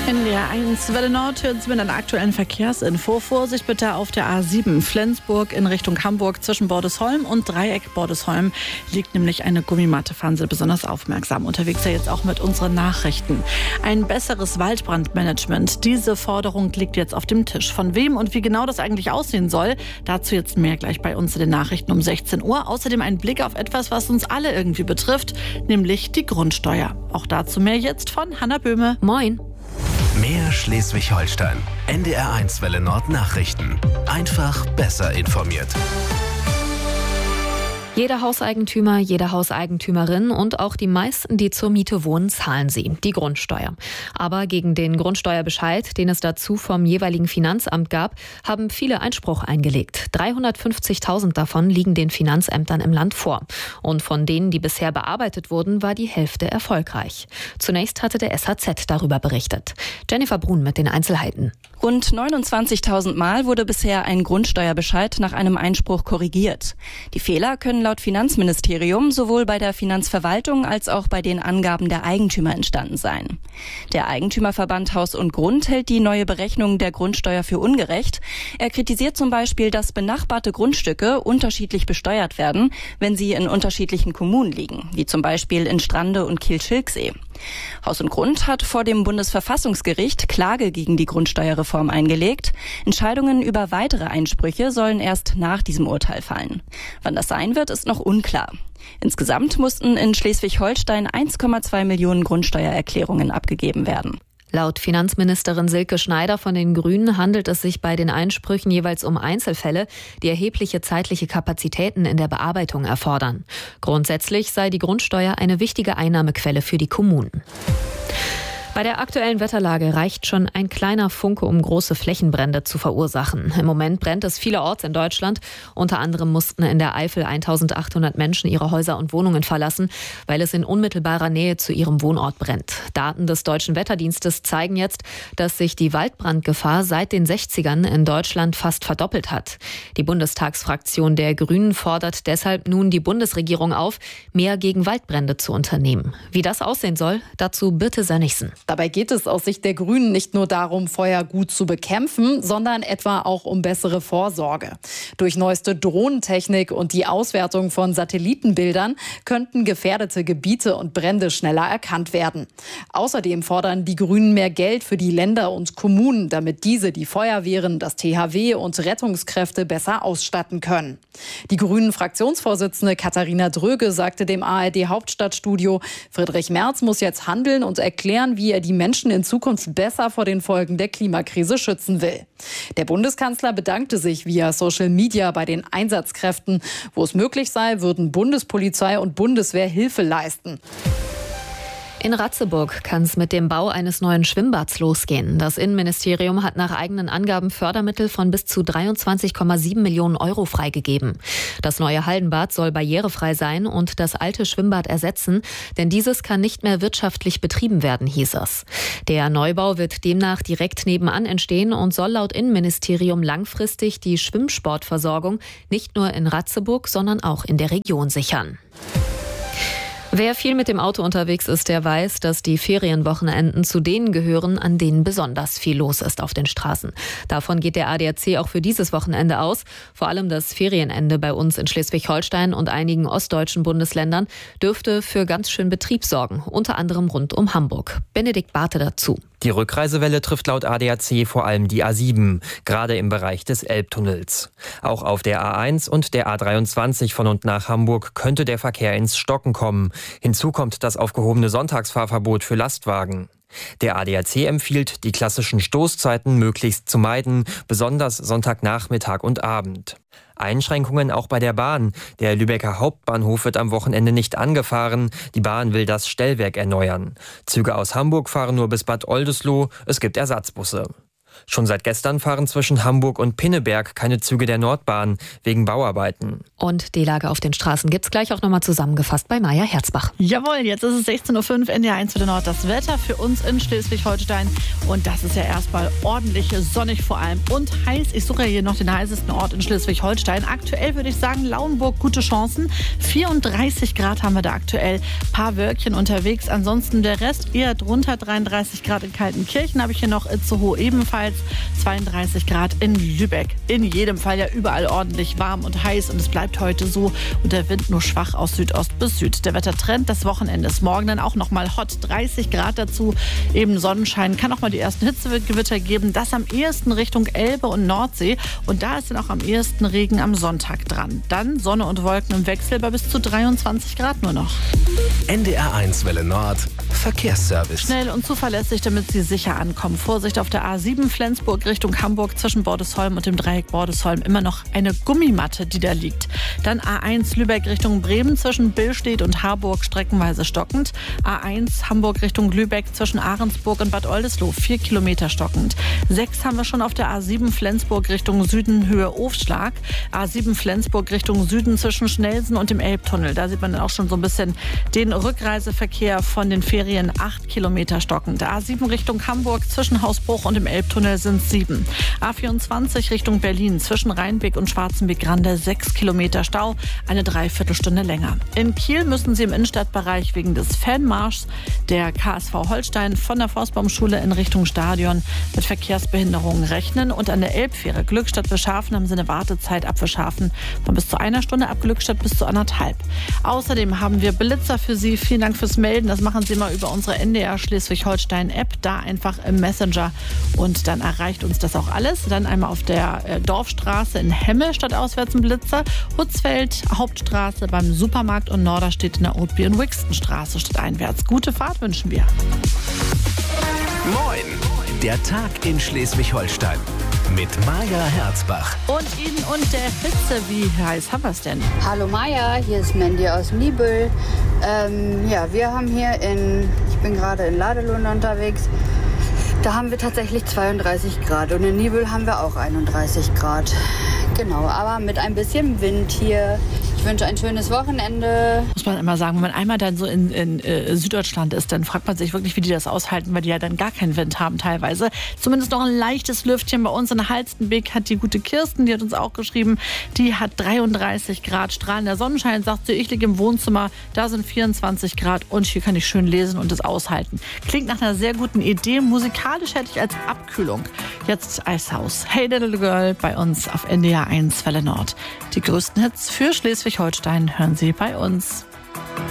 In der 1 Welle Nord hören Sie mit einer aktuellen Verkehrsinfo. Vorsicht bitte auf der A7 Flensburg in Richtung Hamburg zwischen Bordesholm und Dreieck Bordesholm liegt nämlich eine Gummimatte. Fahren Sie besonders aufmerksam unterwegs, ja jetzt auch mit unseren Nachrichten. Ein besseres Waldbrandmanagement. Diese Forderung liegt jetzt auf dem Tisch. Von wem und wie genau das eigentlich aussehen soll, dazu jetzt mehr gleich bei uns in den Nachrichten um 16 Uhr. Außerdem ein Blick auf etwas, was uns alle irgendwie betrifft, nämlich die Grundsteuer. Auch dazu mehr jetzt von Hanna Böhme. Moin. Mehr Schleswig-Holstein. NDR1 Welle Nord Nachrichten. Einfach besser informiert. Jeder Hauseigentümer, jede Hauseigentümerin und auch die meisten, die zur Miete wohnen, zahlen sie, die Grundsteuer. Aber gegen den Grundsteuerbescheid, den es dazu vom jeweiligen Finanzamt gab, haben viele Einspruch eingelegt. 350.000 davon liegen den Finanzämtern im Land vor. Und von denen, die bisher bearbeitet wurden, war die Hälfte erfolgreich. Zunächst hatte der SHZ darüber berichtet. Jennifer Brun mit den Einzelheiten. Rund 29.000 Mal wurde bisher ein Grundsteuerbescheid nach einem Einspruch korrigiert. Die Fehler können laut Finanzministerium sowohl bei der Finanzverwaltung als auch bei den Angaben der Eigentümer entstanden sein. Der Eigentümerverband Haus und Grund hält die neue Berechnung der Grundsteuer für ungerecht. Er kritisiert zum Beispiel, dass benachbarte Grundstücke unterschiedlich besteuert werden, wenn sie in unterschiedlichen Kommunen liegen, wie zum Beispiel in Strande und Kiel-Schilksee. Haus und Grund hat vor dem Bundesverfassungsgericht Klage gegen die Grundsteuerreform eingelegt. Entscheidungen über weitere Einsprüche sollen erst nach diesem Urteil fallen. Wann das sein wird, ist noch unklar. Insgesamt mussten in Schleswig-Holstein 1,2 Millionen Grundsteuererklärungen abgegeben werden. Laut Finanzministerin Silke Schneider von den Grünen handelt es sich bei den Einsprüchen jeweils um Einzelfälle, die erhebliche zeitliche Kapazitäten in der Bearbeitung erfordern. Grundsätzlich sei die Grundsteuer eine wichtige Einnahmequelle für die Kommunen. Bei der aktuellen Wetterlage reicht schon ein kleiner Funke, um große Flächenbrände zu verursachen. Im Moment brennt es vielerorts in Deutschland. Unter anderem mussten in der Eifel 1.800 Menschen ihre Häuser und Wohnungen verlassen, weil es in unmittelbarer Nähe zu ihrem Wohnort brennt. Daten des Deutschen Wetterdienstes zeigen jetzt, dass sich die Waldbrandgefahr seit den 60ern in Deutschland fast verdoppelt hat. Die Bundestagsfraktion der Grünen fordert deshalb nun die Bundesregierung auf, mehr gegen Waldbrände zu unternehmen. Wie das aussehen soll, dazu Birte Sönnigsen. Dabei geht es aus Sicht der Grünen nicht nur darum, Feuer gut zu bekämpfen, sondern etwa auch um bessere Vorsorge. Durch neueste Drohnentechnik und die Auswertung von Satellitenbildern könnten gefährdete Gebiete und Brände schneller erkannt werden. Außerdem fordern die Grünen mehr Geld für die Länder und Kommunen, damit diese die Feuerwehren, das THW und Rettungskräfte besser ausstatten können. Die Grünen-Fraktionsvorsitzende Katharina Dröge sagte dem ARD-Hauptstadtstudio, Friedrich Merz muss jetzt handeln und erklären, wie er die Menschen in Zukunft besser vor den Folgen der Klimakrise schützen will. Der Bundeskanzler bedankte sich via Social Media bei den Einsatzkräften. Wo es möglich sei, würden Bundespolizei und Bundeswehr Hilfe leisten. In Ratzeburg kann es mit dem Bau eines neuen Schwimmbads losgehen. Das Innenministerium hat nach eigenen Angaben Fördermittel von bis zu 23,7 Millionen Euro freigegeben. Das neue Hallenbad soll barrierefrei sein und das alte Schwimmbad ersetzen, denn dieses kann nicht mehr wirtschaftlich betrieben werden, hieß es. Der Neubau wird demnach direkt nebenan entstehen und soll laut Innenministerium langfristig die Schwimmsportversorgung nicht nur in Ratzeburg, sondern auch in der Region sichern. Wer viel mit dem Auto unterwegs ist, der weiß, dass die Ferienwochenenden zu denen gehören, an denen besonders viel los ist auf den Straßen. Davon geht der ADAC auch für dieses Wochenende aus. Vor allem das Ferienende bei uns in Schleswig-Holstein und einigen ostdeutschen Bundesländern dürfte für ganz schön Betrieb sorgen, unter anderem rund um Hamburg. Benedikt Barthe dazu. Die Rückreisewelle trifft laut ADAC vor allem die A7, gerade im Bereich des Elbtunnels. Auch auf der A1 und der A23 von und nach Hamburg könnte der Verkehr ins Stocken kommen. Hinzu kommt das aufgehobene Sonntagsfahrverbot für Lastwagen. Der ADAC empfiehlt, die klassischen Stoßzeiten möglichst zu meiden, besonders Sonntagnachmittag und Abend. Einschränkungen auch bei der Bahn. Der Lübecker Hauptbahnhof wird am Wochenende nicht angefahren. Die Bahn will das Stellwerk erneuern. Züge aus Hamburg fahren nur bis Bad Oldesloe. Es gibt Ersatzbusse. Schon seit gestern fahren zwischen Hamburg und Pinneberg keine Züge der Nordbahn wegen Bauarbeiten. Und die Lage auf den Straßen gibt's gleich auch nochmal zusammengefasst bei Maja Herzbach. Jawohl, jetzt ist es 16.05 Uhr, NDR 1 für den Nord. Das Wetter für uns in Schleswig-Holstein. Und das ist ja erstmal ordentlich sonnig vor allem und heiß. Ich suche ja hier noch den heißesten Ort in Schleswig-Holstein. Aktuell würde ich sagen, Lauenburg, gute Chancen. 34 Grad haben wir da aktuell. Paar Wölkchen unterwegs. Ansonsten der Rest eher drunter. 33 Grad in Kaltenkirchen habe ich hier noch. Itzehoe ebenfalls. 32 Grad in Lübeck. In jedem Fall ja überall ordentlich warm und heiß. Und es bleibt heute so. Und der Wind nur schwach aus Südost bis Süd. Der Wettertrend des Wochenendes. Morgen dann auch nochmal hot. 30 Grad dazu. Eben Sonnenschein. Kann auch mal die ersten Hitzegewitter geben. Das am ehesten Richtung Elbe und Nordsee. Und da ist dann auch am ehesten Regen am Sonntag dran. Dann Sonne und Wolken im Wechsel bei bis zu 23 Grad nur noch. NDR 1 Welle Nord. Verkehrsservice. Schnell und zuverlässig, damit Sie sicher ankommen. Vorsicht auf der A7 Flensburg Richtung Hamburg zwischen Bordesholm und dem Dreieck Bordesholm. Immer noch eine Gummimatte, die da liegt. Dann A1 Lübeck Richtung Bremen zwischen Billstedt und Harburg streckenweise stockend. A1 Hamburg Richtung Lübeck zwischen Ahrensburg und Bad Oldesloe 4 Kilometer stockend. 6 haben wir schon auf der A7 Flensburg Richtung Süden Höhe Ofschlag. A7 Flensburg Richtung Süden zwischen Schnelsen und dem Elbtunnel. Da sieht man dann auch schon so ein bisschen den Rückreiseverkehr von den Ferien. 8 Kilometer stockend. A7 Richtung Hamburg zwischen Hausbruch und dem Elbtunnel sind 7. A24 Richtung Berlin zwischen Rheinbeck und Schwarzenbeck-Grande 6 Kilometer Stau, eine Dreiviertelstunde länger. In Kiel müssen Sie im Innenstadtbereich wegen des Fanmarschs der KSV Holstein von der Forstbaumschule in Richtung Stadion mit Verkehrsbehinderungen rechnen. Und an der Elbfähre Glückstadt-Wilschafen haben Sie eine Wartezeit ab Wilschafen von bis zu 1 Stunde, ab Glückstadt bis zu 1,5. Außerdem haben wir Blitzer für Sie. Vielen Dank fürs Melden. Das machen Sie mal über unsere NDR Schleswig-Holstein-App, da einfach im Messenger und dann erreicht uns das auch alles. Dann einmal auf der Dorfstraße in Hemmel statt auswärts ein Blitzer, Hutzfeld, Hauptstraße beim Supermarkt und Norderstedt in der Oatby- und Wixtonstraße statt einwärts. Gute Fahrt wünschen wir. Moin! Der Tag in Schleswig-Holstein mit Maja Herzbach. Und Ihnen und der Hitze, wie heiß haben wir es denn? Hallo Maja, hier ist Mandy aus Nibel. Wir haben hier ich bin gerade in Ladelund unterwegs, da haben wir tatsächlich 32 Grad und in Nibel haben wir auch 31 Grad. Genau, aber mit ein bisschen Wind hier. Ich wünsche ein schönes Wochenende. Muss man immer sagen, wenn man einmal dann so in Süddeutschland ist, dann fragt man sich wirklich, wie die das aushalten, weil die ja dann gar keinen Wind haben teilweise. Zumindest noch ein leichtes Lüftchen bei uns in Halstenbeck hat die gute Kirsten, die hat uns auch geschrieben, die hat 33 Grad strahlender Sonnenschein, sagt sie, ich liege im Wohnzimmer, da sind 24 Grad und hier kann ich schön lesen und es aushalten. Klingt nach einer sehr guten Idee. Musikalisch hätte ich als Abkühlung jetzt Eishaus. Hey Little Girl bei uns auf NDR 1 Welle Nord. Die größten Hits für Schleswig-Holstein hören Sie bei uns.